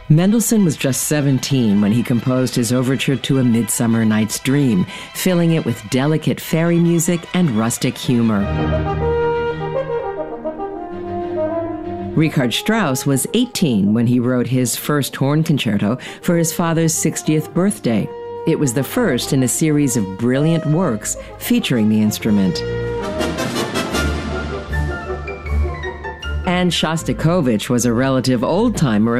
Mendelssohn was just 17 when he composed his overture to A Midsummer Night's Dream, filling it with delicate fairy music and rustic humor. Richard Strauss was 18 when he wrote his first horn concerto for his father's 60th birthday. It was the first in a series of brilliant works featuring the instrument. And Shostakovich was a relative old-timer